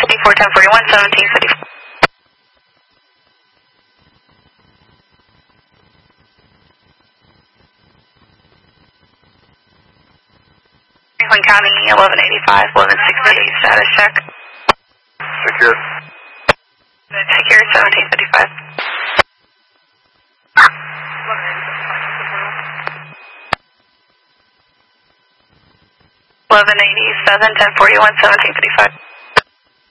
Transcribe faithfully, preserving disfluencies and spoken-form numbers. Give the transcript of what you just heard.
fifty-four, ten forty-one, seventeen fifty-four. Franklin County, eleven eighty-five, eleven sixty, status check. Secure. Secure, seventeen fifty-five. eleven eighty-seven, ten forty-one, seventeen fifty-five.